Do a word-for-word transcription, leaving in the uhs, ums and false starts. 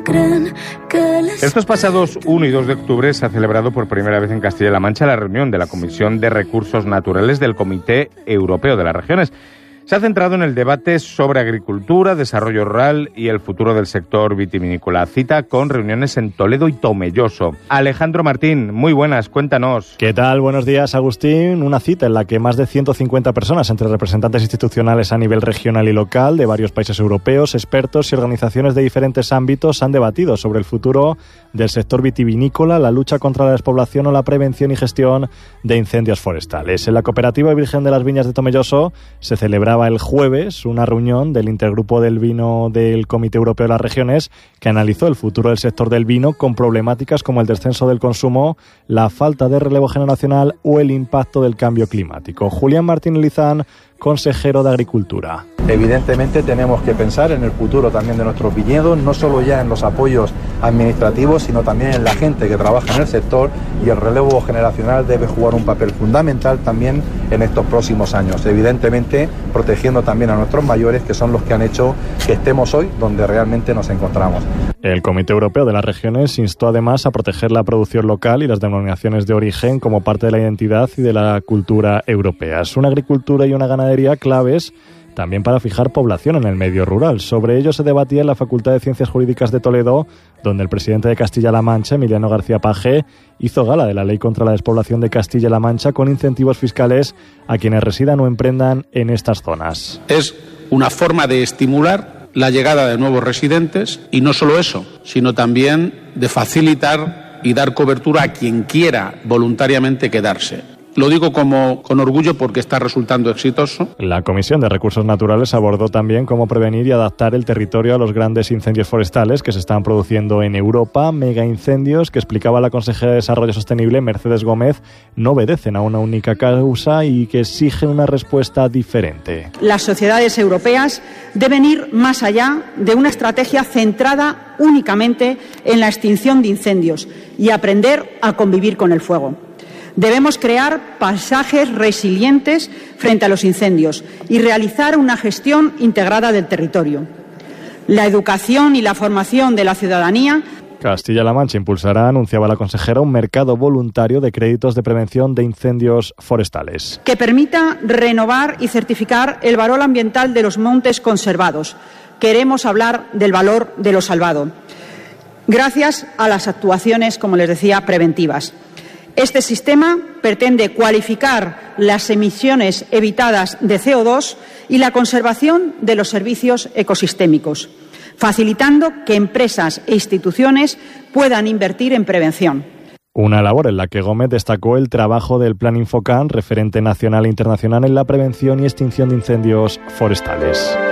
Estos pasados uno y dos de octubre se ha celebrado por primera vez en Castilla-La Mancha la reunión de la Comisión de Recursos Naturales del Comité Europeo de las Regiones. Se ha centrado en el debate sobre agricultura, desarrollo rural y el futuro del sector vitivinícola. Cita con reuniones en Toledo y Tomelloso. Alejandro Martín, muy buenas, cuéntanos. ¿Qué tal? Buenos días, Agustín. Una cita en la que más de ciento cincuenta personas, entre representantes institucionales a nivel regional y local, de varios países europeos, expertos y organizaciones de diferentes ámbitos, han debatido sobre el futuro del sector vitivinícola, la lucha contra la despoblación o la prevención y gestión de incendios forestales. En la Cooperativa Virgen de las Viñas de Tomelloso se celebraba el jueves una reunión del Intergrupo del Vino del Comité Europeo de las Regiones que analizó el futuro del sector del vino con problemáticas como el descenso del consumo, la falta de relevo generacional o el impacto del cambio climático. Julián Martín Lizán, consejero de Agricultura. Evidentemente tenemos que pensar en el futuro también de nuestros viñedos, no solo ya en los apoyos administrativos, sino también en la gente que trabaja en el sector, y el relevo generacional debe jugar un papel fundamental también en estos próximos años, evidentemente protegiendo también a nuestros mayores, que son los que han hecho que estemos hoy donde realmente nos encontramos. El Comité Europeo de las Regiones instó además a proteger la producción local y las denominaciones de origen como parte de la identidad y de la cultura europea. Es una agricultura y una ganadería claves también para fijar población en el medio rural. Sobre ello se debatía en la Facultad de Ciencias Jurídicas de Toledo, donde el presidente de Castilla-La Mancha, Emiliano García Paje, hizo gala de la Ley contra la Despoblación de Castilla-La Mancha con incentivos fiscales a quienes residan o emprendan en estas zonas. Es una forma de estimular la llegada de nuevos residentes y no solo eso, sino también de facilitar y dar cobertura a quien quiera voluntariamente quedarse. Lo digo como con orgullo porque está resultando exitoso. La Comisión de Recursos Naturales abordó también cómo prevenir y adaptar el territorio a los grandes incendios forestales que se están produciendo en Europa. Megaincendios que, explicaba la consejera de Desarrollo Sostenible, Mercedes Gómez, no obedecen a una única causa y que exigen una respuesta diferente. Las sociedades europeas deben ir más allá de una estrategia centrada únicamente en la extinción de incendios y aprender a convivir con el fuego. Debemos crear paisajes resilientes frente a los incendios y realizar una gestión integrada del territorio. La educación y la formación de la ciudadanía. Castilla-La Mancha impulsará, anunciaba la consejera, un mercado voluntario de créditos de prevención de incendios forestales, que permita renovar y certificar el valor ambiental de los montes conservados. Queremos hablar del valor de lo salvado, gracias a las actuaciones, como les decía, preventivas. Este sistema pretende cualificar las emisiones evitadas de C O dos y la conservación de los servicios ecosistémicos, facilitando que empresas e instituciones puedan invertir en prevención. Una labor en la que Gómez destacó el trabajo del Plan Infocan, referente nacional e internacional en la prevención y extinción de incendios forestales.